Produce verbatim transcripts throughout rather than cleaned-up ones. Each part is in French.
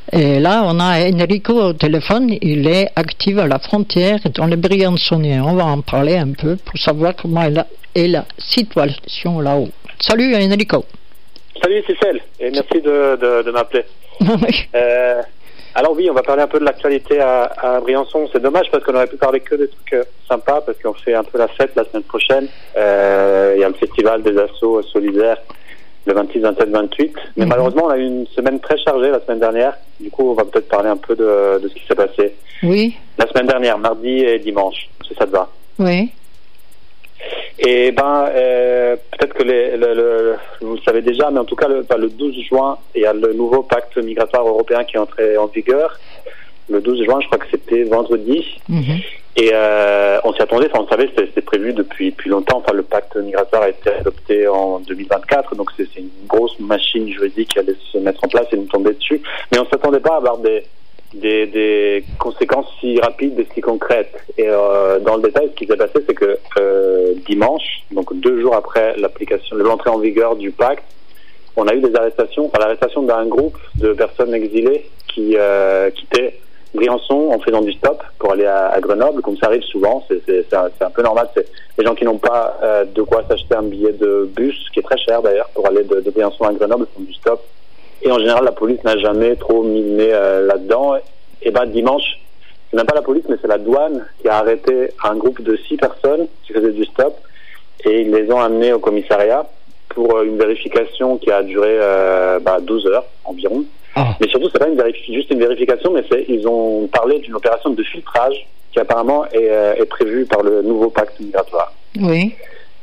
Et là, on a Enrico au téléphone, il est actif à la frontière dans le Briançonnais. On va en parler un peu pour savoir comment est la, est la situation là-haut. Salut Enrico. Salut Cécile, et merci de, de, de m'appeler. euh, alors oui, on va parler un peu de l'actualité à, à Briançon. C'est dommage parce qu'on aurait pu parler que des trucs euh, sympas, parce qu'on fait un peu la fête la semaine prochaine. Euh, il y a le festival des assos solidaires le vingt-six, vingt-sept, vingt-huit. Mais mm-hmm. malheureusement, on a eu une semaine très chargée la semaine dernière. Du coup, on va peut-être parler un peu de, de ce qui s'est passé. Oui. La semaine dernière, mardi et dimanche, si ça te va. Oui. Et ben, euh, peut-être que les, le, le, vous le savez déjà, mais en tout cas, le, le douze juin, il y a le nouveau pacte migratoire européen qui est entré en vigueur. Le douze juin, je crois que c'était vendredi. Mm-hmm. Et euh, on s'y attendait, enfin, on savait, c'était, c'était prévu depuis, depuis longtemps. Enfin, le pacte migratoire a été adopté en deux mille vingt-quatre, donc c'est, c'est une grosse machine juridique qui allait se mettre en place et nous tomber dessus. Mais on ne s'attendait pas à avoir des, des, des conséquences si rapides et si concrètes. Et euh, dans le détail, ce qui s'est passé, c'est que euh, dimanche, donc deux jours après l'application, l'entrée en vigueur du pacte, on a eu des arrestations, enfin l'arrestation d'un groupe de personnes exilées qui euh, quittaient Briançon en faisant du stop pour aller à, à Grenoble, comme ça arrive souvent. C'est, c'est, c'est, un, c'est un peu normal. C'est les gens qui n'ont pas euh, de quoi s'acheter un billet de bus, qui est très cher d'ailleurs, pour aller de, de Briançon à Grenoble, font du stop. Et en général, la police n'a jamais trop mis le nez euh, là-dedans. Et ben dimanche, c'est même pas la police, mais c'est la douane qui a arrêté un groupe de six personnes qui faisaient du stop, et ils les ont amenés au commissariat pour une vérification qui a duré euh, bah, douze heures environ. Ah. Mais surtout, c'est pas une vérif- juste une vérification, mais c'est, ils ont parlé d'une opération de filtrage qui apparemment est, euh, est prévue par le nouveau pacte migratoire. Oui.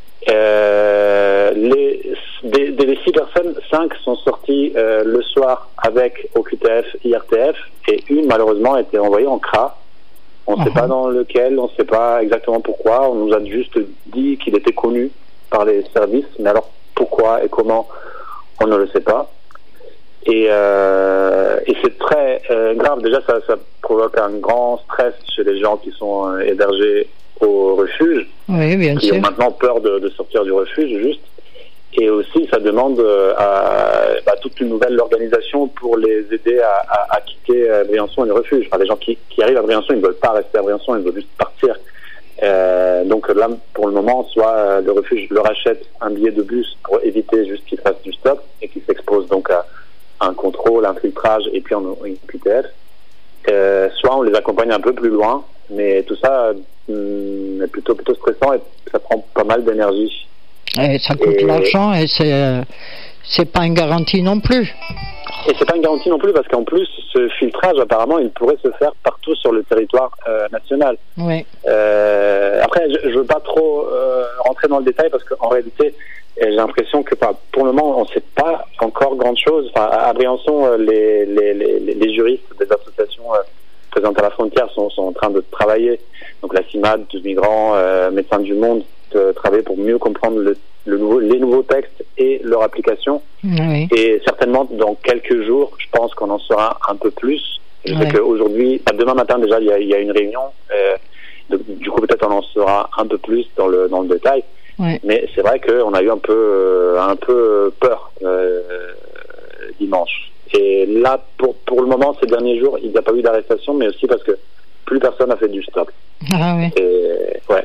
Euh, les, des, des six personnes, cinq sont sorties euh, le soir avec O Q T F, I R T F, et une malheureusement a été envoyée en C R A. On ne uh-huh. sait pas dans lequel, on ne sait pas exactement pourquoi. On nous a juste dit qu'il était connu par les services, mais alors pourquoi et comment, on ne le sait pas. Et, euh, et c'est très euh, grave. Déjà, ça, ça provoque un grand stress chez les gens qui sont euh, hébergés au refuge, oui, bien qui sûr. ont maintenant peur de, de sortir du refuge, juste. Et aussi, ça demande euh, à, à toute une nouvelle organisation pour les aider à, à, à quitter euh, Briançon et le refuge. Enfin, les gens qui, qui arrivent à Briançon, ils ne veulent pas rester à Briançon, ils veulent juste partir. Euh, donc là, pour le moment, soit euh, le refuge leur achète un billet de bus pour éviter juste qu'ils fassent du stop et qu'ils s'exposent donc à un contrôle, un filtrage et puis en O Q T F. Euh, soit on les accompagne un peu plus loin, mais tout ça hum, est plutôt plutôt stressant et ça prend pas mal d'énergie. Et ça coûte et... l'argent et c'est euh, c'est pas une garantie non plus. Et c'est pas une garantie non plus parce qu'en plus ce filtrage apparemment il pourrait se faire partout sur le territoire euh, national. Oui. Euh, après je, je veux pas trop euh, rentrer dans le détail parce qu'en réalité j'ai l'impression que enfin, pour le moment on ne sait pas encore grand chose. Enfin, à Briançon les, les, les, les juristes des associations euh, présentes à la frontière sont, sont en train de travailler. Donc la CIMAD, tous migrants, euh, Médecins du Monde, de travailler pour mieux comprendre le, le nouveau, les nouveaux textes et leur application. Oui. Et certainement dans quelques jours, je pense qu'on en saura un peu plus. Je oui. sais qu'aujourd'hui, demain matin déjà, il y a, il y a une réunion. Euh, de, du coup, peut-être on en saura un peu plus dans le dans le détail. Oui. Mais c'est vrai qu'on a eu un peu un peu peur euh, dimanche. Et là, pour pour le moment, ces derniers jours, il n'y a pas eu d'arrestation, mais aussi parce que plus personne n'a fait du stop. Ah oui. Et, ouais.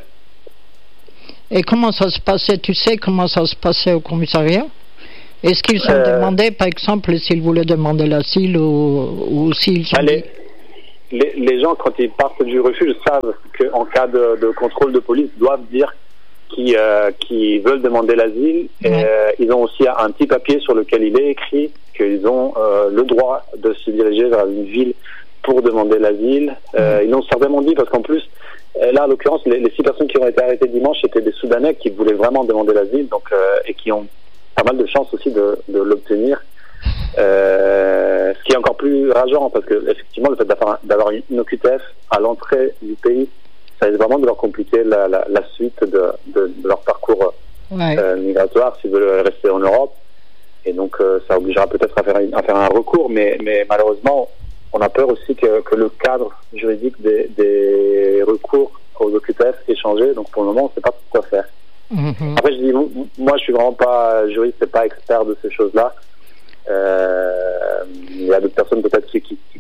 Et comment ça se passait, tu sais comment ça se passait au commissariat? Est-ce qu'ils ont euh, demandé, par exemple, s'ils voulaient demander l'asile ou, ou s'ils ont les, les, les gens, quand ils partent du refuge, savent qu'en cas de, de contrôle de police, doivent dire qu'ils, euh, qu'ils veulent demander l'asile. Ouais. Et, euh, ils ont aussi un petit papier sur lequel il est écrit qu'ils ont euh, le droit de se diriger vers une ville pour demander l'asile. Euh, mmh. Ils l'ont certainement dit parce qu'en plus, là, en l'occurrence, les, les six personnes qui ont été arrêtées dimanche étaient des Soudanais qui voulaient vraiment demander l'asile, donc euh, et qui ont pas mal de chances aussi de, de l'obtenir. Euh, ce qui est encore plus rageant parce que effectivement, le fait d'avoir, d'avoir une O Q T F à l'entrée du pays, ça risque vraiment de leur compliquer la, la, la suite de, de, de leur parcours ouais. euh, migratoire s'ils veulent rester en Europe. Et donc, euh, ça obligera peut-être à faire, à faire un recours, mais, mais malheureusement, on a peur aussi que, que le cadre juridique des, des recours aux O Q T F ait changé. Donc pour le moment, on ne sait pas quoi faire. Mm-hmm. Après, je dis, moi, je suis vraiment pas juriste et pas expert de ces choses-là. Euh, il y a d'autres personnes peut-être qui, qui, qui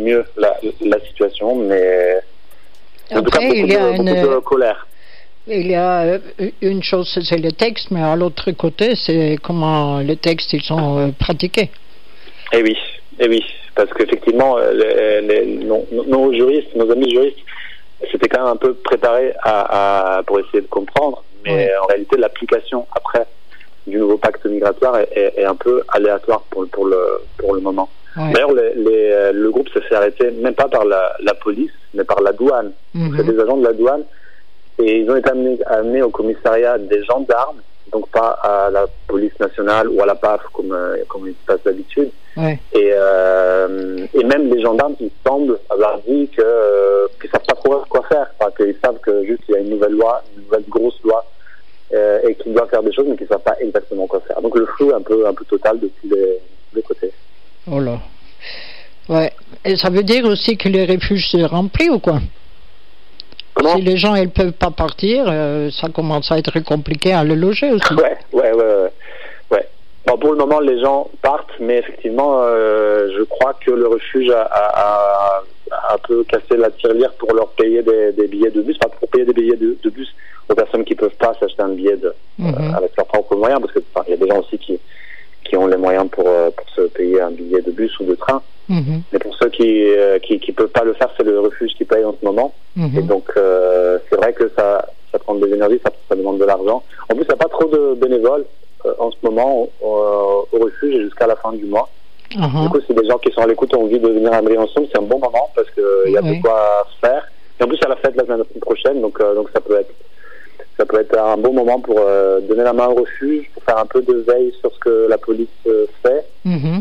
mieux la, la situation, mais après, en tout cas, beaucoup, il y a de, une, beaucoup de colère. Il y a une chose, c'est les textes, mais à l'autre côté, c'est comment les textes ils sont pratiqués. Eh oui, eh oui, parce qu'effectivement, les, les, nos, nos juristes, nos amis juristes, s'étaient quand même un peu préparés à, à, pour essayer de comprendre, mais ouais. En réalité, l'application après du nouveau pacte migratoire est, est, est un peu aléatoire pour, pour, le, pour le moment. Ouais. D'ailleurs, les, les, le groupe s'est fait arrêter, même pas par la, la police, mais par la douane. Mm-hmm. C'est des agents de la douane. Et ils ont été amenés, amenés au commissariat des gendarmes, donc pas à la police nationale ou à la P A F comme, euh, comme il se passe d'habitude. Ouais. Et, euh, et même les gendarmes, il semble avoir dit que, euh, qu'ils ne savent pas trop quoi faire. Enfin, qu'ils savent que juste il y a une nouvelle loi, une nouvelle grosse loi, euh, et qu'ils doivent faire des choses, mais qu'ils ne savent pas exactement quoi faire. Donc le flou est un peu, un peu total de tous les, tous les côtés. Oh là. Ouais. Et ça veut dire aussi que les refuges sont remplis ou quoi? Comment? Si les gens ne peuvent pas partir, euh, ça commence à être compliqué à les loger aussi. Ouais, ouais, ouais, ouais. ouais. Bon, pour le moment, les gens partent, mais effectivement, euh, je crois que le refuge a, a, a un peu cassé la tirelire pour leur payer des, des billets de bus, enfin pour payer des billets de, de bus aux personnes qui ne peuvent pas s'acheter un billet de, mm-hmm. euh, avec leurs propres moyens, parce qu'il y a des gens aussi qui, qui ont les moyens pour, pour se payer un billet de bus ou de train. Mmh. Mais pour ceux qui euh, qui qui peuvent pas le faire, c'est le refuge qui paye en ce moment. Mmh. Et donc euh, c'est vrai que ça ça prend de l'énergie, ça, ça demande de l'argent. En plus, il n'y a pas trop de bénévoles euh, en ce moment euh, au refuge et jusqu'à la fin du mois. Mmh. Du coup, c'est des gens qui sont à l'écoute, ont envie de venir à Briançon. C'est un bon moment parce que il euh, y a oui. de quoi faire. Et en plus, il y a la fête la semaine prochaine, donc euh, donc ça peut être ça peut être un bon moment pour euh, donner la main au refuge, pour faire un peu de veille sur ce que la police euh, fait. Mmh.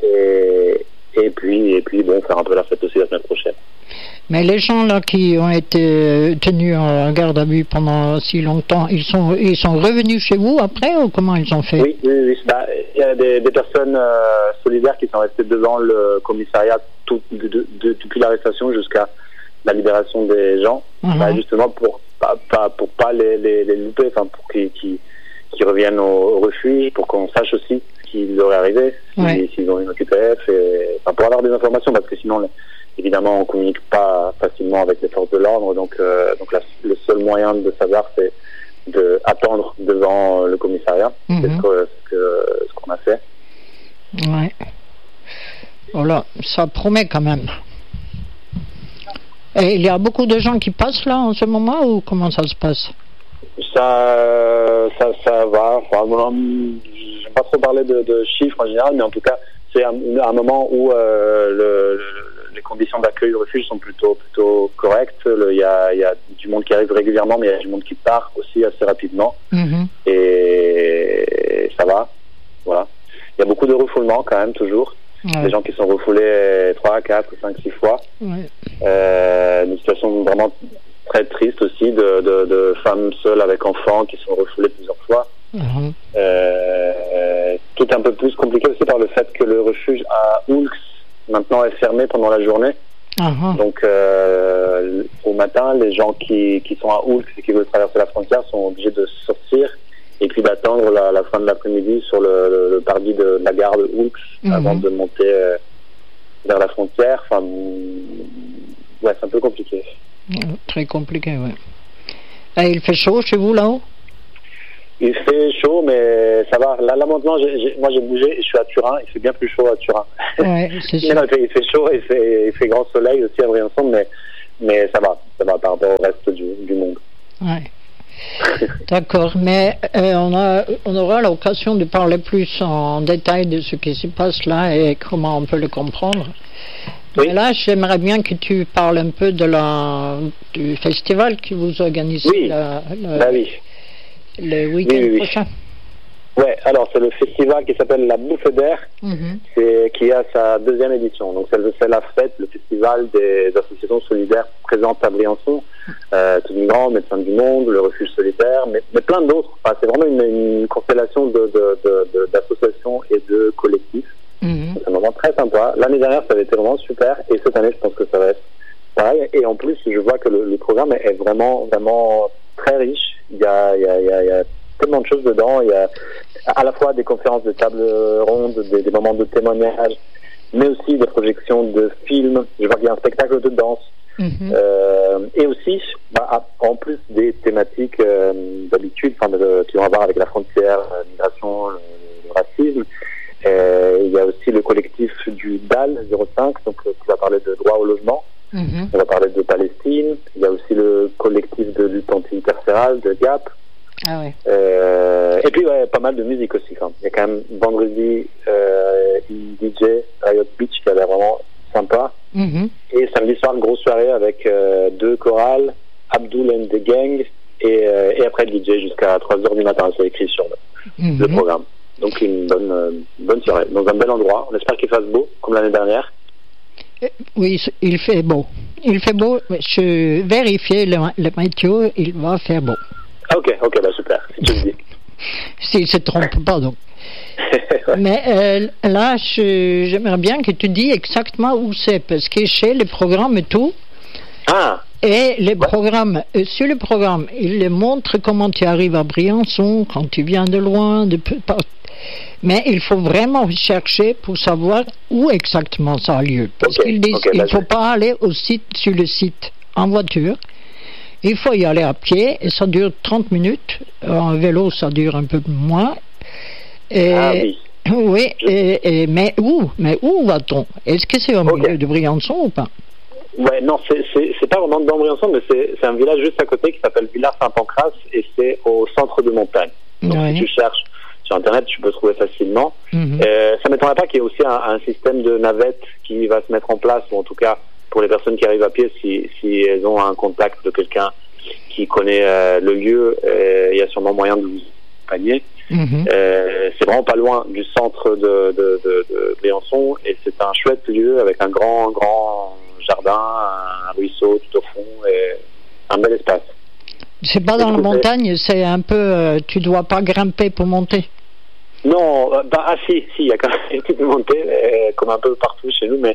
Et Et puis, et puis, bon, faire un peu la fête aussi la semaine prochaine. Mais les gens là qui ont été tenus en garde à vue pendant si longtemps, ils sont, ils sont revenus chez vous après ou comment ils ont fait? Oui, oui, oui. Bah, il y a des, des personnes euh, solidaires qui sont restées devant le commissariat tout, de, de, de, depuis l'arrestation jusqu'à la libération des gens, uh-huh. bah, justement pour pas, pas pour pas les, les, les louper, enfin pour qu'ils, qu'ils, qu'ils reviennent au, au refuge, pour qu'on sache aussi qui leur est arrivé, ouais. s'ils ont une O Q P F, et, enfin, pour avoir des informations, parce que sinon, évidemment, on ne communique pas facilement avec les forces de l'ordre, donc, euh, donc la, le seul moyen de savoir, c'est d'attendre devant le commissariat, mm-hmm. c'est ce, que, ce, que, ce qu'on a fait. Ouais. Voilà, ça promet quand même. Et il y a beaucoup de gens qui passent là en ce moment, ou comment ça se passe? Ça, ça, ça va, enfin, bon, je n'ai pas trop parlé de, de chiffres en général, mais en tout cas, c'est un, un moment où euh, le, le, les conditions d'accueil du refuge sont plutôt, plutôt correctes. Il y a, y a du monde qui arrive régulièrement, mais il y a du monde qui part aussi assez rapidement. Mm-hmm. Et ça va, voilà. Il y a beaucoup de refoulements quand même, toujours. Ouais. Des gens qui sont refoulés trois, quatre, cinq, six fois. Ouais. Euh, une situation vraiment très triste aussi de, de, de femmes seules avec enfants qui sont refoulées plusieurs fois. Mmh. Euh, tout un peu plus compliqué aussi par le fait que le refuge à Oulx maintenant est fermé pendant la journée. Mmh. Donc euh, au matin, les gens qui, qui sont à Oulx et qui veulent traverser la frontière sont obligés de sortir et puis d'attendre la, la fin de l'après-midi sur le, le, le parvis de la gare de Oulx mmh. avant de monter euh, vers la frontière. Enfin, ouais, c'est un peu compliqué. Très compliqué, oui. Et il fait chaud chez vous là-haut? Il fait chaud, mais ça va. Là, là maintenant, j'ai, j'ai, moi j'ai bougé et je suis à Turin. Il fait bien plus chaud à Turin. Ouais, c'est sûr. Non, il, fait, il fait chaud et il fait, il fait grand soleil aussi à Briançon, mais, mais ça va. Ça va par rapport au reste du, du monde. Ouais. D'accord, mais euh, on, a, on aura l'occasion de parler plus en détail de ce qui se passe là et comment on peut le comprendre. Oui. Mais là, j'aimerais bien que tu parles un peu de la, du festival que vous organisez oui. la, la, bah oui. le week-end oui, oui, prochain. Ouais, alors c'est le festival qui s'appelle La Bouffée d'air, mm-hmm. c'est, qui a sa deuxième édition. Donc c'est, c'est la fête, le festival des associations solidaires présentes à Briançon, euh, Tous Migrants, Médecins du Monde, le Refuge Solidaire, mais, mais plein d'autres. Enfin, c'est vraiment une, une constellation de, de, de, de, d'associations et de collectifs. Mmh. C'est un moment très sympa. L'année dernière, ça avait été vraiment super, et cette année, je pense que ça va être pareil. Et en plus, je vois que le, le programme est vraiment, vraiment très riche. Il y a, il y a, il y a, il y a tellement de choses dedans. Il y a à la fois des conférences de table ronde, des, des moments de témoignage, mais aussi des projections de films. Je vois qu'il y a un spectacle de danse. Mm-hmm. Euh, et aussi, bah, en plus des thématiques euh, d'habitude, enfin, de, qui ont à voir avec la frontière, la migration, le, le racisme, euh, il y a aussi le collectif du D A L zéro cinq, donc, qui va parler de droit au logement. Mm-hmm. On va parler de Palestine. Il y a aussi le collectif de lutte anti-carcérale, de Gap. Ah ouais. Euh, et puis, ouais, pas mal de musique aussi. Quand même. Il y a quand même vendredi euh, une D J, Riot Beach, qui a l'air vraiment sympa. Mm-hmm. Et samedi soir, une grosse soirée avec euh, deux chorales, Abdul and the Gang, et, euh, et après le D J jusqu'à trois heures du matin. C'est écrit sur le, mm-hmm. le programme. Donc, une bonne, euh, bonne soirée. Dans un bel endroit. On espère qu'il fasse beau, comme l'année dernière. Oui, il fait beau. Il fait beau. Je vérifiais le, le météo, il va faire beau. Ah, ok, ok, bah super, si tu le dis. S'il ne se trompe pas, donc. Ouais. Mais euh, là, je, j'aimerais bien que tu dis exactement où c'est, parce que chez les programmes et tout, ah. et les ouais. programmes, euh, sur le programme, il montre comment tu arrives à Briançon, quand tu viens de loin, de peu partout. Mais il faut vraiment chercher pour savoir où exactement ça a lieu. Parce okay, qu'ils disent okay, qu'il ne faut pas aller au site, sur le site en voiture. Il faut y aller à pied et ça dure trente minutes. En vélo, ça dure un peu moins. Et, ah oui. Oui, et, et, mais où Mais où va-t-on? Est-ce que c'est au okay. milieu de Briançon ou pas? Ouais, non, c'est, c'est, c'est pas vraiment dans Briançon, mais c'est, c'est un village juste à côté qui s'appelle Villars-Saint-Pancras et c'est au centre de montagne. Donc ouais. si tu cherches sur Internet, tu peux trouver facilement. Mm-hmm. Euh, ça ne m'étonnerait pas qu'il y ait aussi un, un système de navette qui va se mettre en place, ou en tout cas pour les personnes qui arrivent à pied, si, si elles ont un contact de quelqu'un qui connaît euh, le lieu, euh, il y a sûrement moyen de vous accompagner. Mm-hmm. Euh, c'est vraiment pas loin du centre de, de, de, de Briançon et c'est un chouette lieu avec un grand, grand jardin, un ruisseau tout au fond et un bel espace. C'est pas dans la montagne, c'est un peu, euh, tu dois pas grimper pour monter. Non, bah, ah si, si, il y a quand même une petite montée, euh, comme un peu partout chez nous, mais,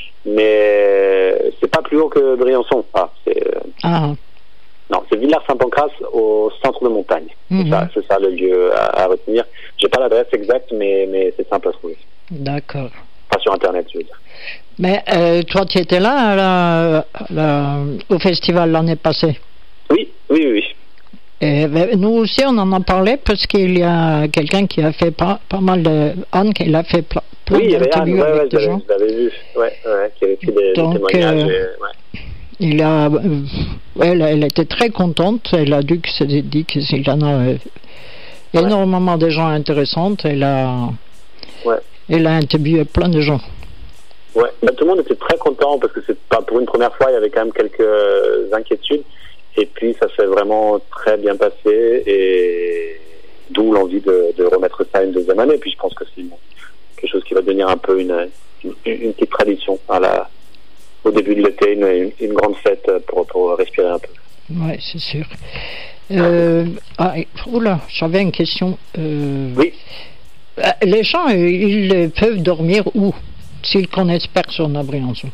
mais c'est pas plus haut que Briançon. Ah, c'est, ah. Non, c'est Villars-Saint-Pancras au centre de montagne. Mm-hmm. C'est, ça, c'est ça le lieu à, à retenir. J'ai pas l'adresse exacte, mais, mais c'est simple à trouver. D'accord. Pas sur Internet, je veux dire. Mais euh, toi, tu étais là à la, à la, au festival l'année passée? Oui, oui, oui. Et nous aussi, on en a parlé parce qu'il y a quelqu'un qui a fait pas, pas mal de... Anne, qui a fait plein, plein oui, d'interviews Anne, ouais, avec ouais, des gens. Je l'avais vu, ouais, ouais, qui avait fait des, Donc, des témoignages. Euh, et, ouais. Il a, euh, elle, elle était très contente. Elle a dû que c'est dit qu'il y en a euh, énormément ouais. de gens intéressants. Elle a, ouais. elle a interviewé plein de gens. Ouais, bah, tout le monde était très content parce que c'est pas pour une première fois, il y avait quand même quelques inquiétudes. Et puis ça s'est vraiment très bien passé et d'où l'envie de, de remettre ça une deuxième année. Puis je pense que c'est une, quelque chose qui va devenir un peu une, une, une petite tradition à la, au début de l'été, une, une, une grande fête pour, pour respirer un peu. Oui, c'est sûr. Euh, ah, oula, j'avais une question. Euh, oui. Les gens, ils peuvent dormir où s'ils connaissent personne à Briançon?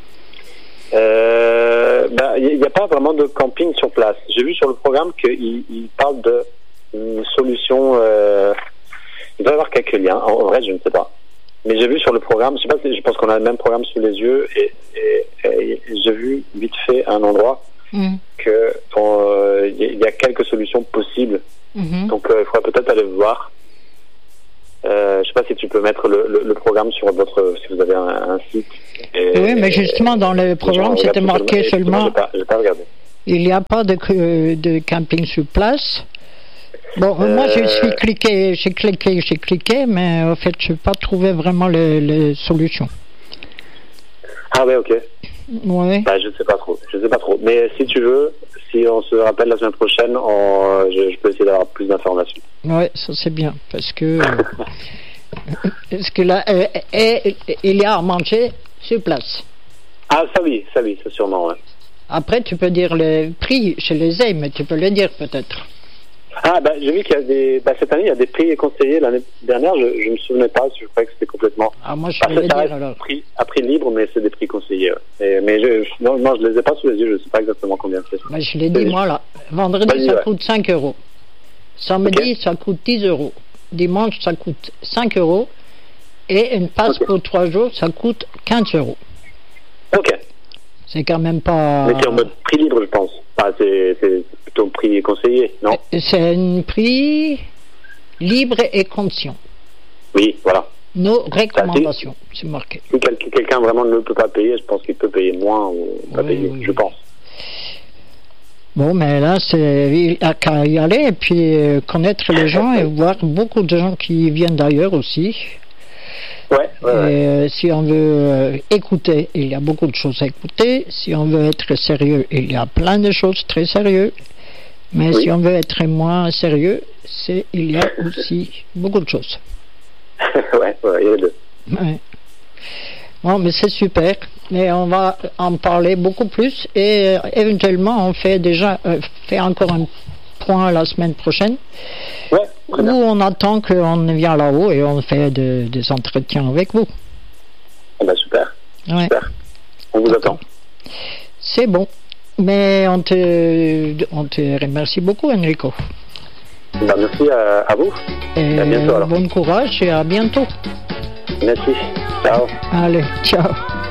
Euh, ben, il n'y a pas vraiment de camping sur place. J'ai vu sur le programme qu'il il parle de une solution. Euh, il doit y avoir quelques liens. En, en vrai, je ne sais pas. Mais j'ai vu sur le programme. Je sais pas si, je pense qu'on a le même programme sous les yeux et, et, et j'ai vu vite fait un endroit mm. que il euh, y a quelques solutions possibles. Mm-hmm. Donc, euh, il faudrait peut-être aller voir. Euh, je sais pas si tu peux mettre le, le, le programme sur votre, si vous avez un, un site. Et, oui, mais justement dans le programme c'était marqué seulement. J'ai pas, j'ai pas regardé. Il n'y a pas de, de camping sur place. Bon, euh... moi je suis cliqué, j'ai cliqué, j'ai cliqué, mais en fait je n'ai pas trouvé vraiment les, les solutions. Ah ouais, ok. Ouais. Bah, je ne sais pas trop, je sais pas trop. Mais si tu veux, si on se rappelle la semaine prochaine, on, je, je peux essayer d'avoir plus d'informations. Ouais, ça c'est bien, parce que parce que là, euh, et, et, il y a à manger sur place. Ah ça oui, ça oui, c'est sûrement. Ouais. Après, tu peux dire le prix chez les ailes, mais tu peux le dire peut-être. Ah bah j'ai vu qu'il y a des, bah, cette année il y a des prix conseillés. L'année dernière, je ne me souvenais pas, je croyais que c'était complètement. Ah moi je peux le dire alors. Prix, à prix libre, mais c'est des prix conseillés. Ouais. Et, mais je, je, non, non, je les ai pas sous les yeux, je ne sais pas exactement combien c'est. Bah, je l'ai dit moi là. Vendredi Vas-y, ça ouais. coûte cinq euros. Samedi okay. ça coûte dix euros. Dimanche ça coûte cinq euros. Et une passe okay. pour trois jours, ça coûte quinze euros. Ok. C'est quand même pas... Mais c'est en mode prix libre, je pense. Enfin, c'est, c'est plutôt un prix conseillé, non? C'est un prix libre et conscient. Oui, voilà. Nos recommandations, c'est marqué. Si quelqu'un vraiment ne peut pas payer, je pense qu'il peut payer moins ou pas oui, payer, oui, je pense. Bon, mais là, c'est il a qu'à y aller et puis euh, connaître les gens et voir beaucoup de gens qui viennent d'ailleurs aussi. Ouais, ouais, et, ouais. Euh, si on veut euh, écouter, il y a beaucoup de choses à écouter. Si on veut être sérieux, il y a plein de choses très sérieuses. Mais oui. si on veut être moins sérieux, c'est il y a aussi beaucoup de choses. ouais, ouais, il y a les deux. Ouais. Bon, mais c'est super. Mais on va en parler beaucoup plus et euh, éventuellement on fait déjà euh, fait encore un point la semaine prochaine. Ouais, où on attend qu'on vienne là-haut et on fait de, des entretiens avec vous. Ah bah super. Ouais. Super. On vous attend. C'est bon. Mais on te, on te remercie beaucoup, Enrico. Bah, merci à, à vous. Et, et à bientôt alors. Bon courage et à bientôt. Merci. Ciao. Allez, ciao.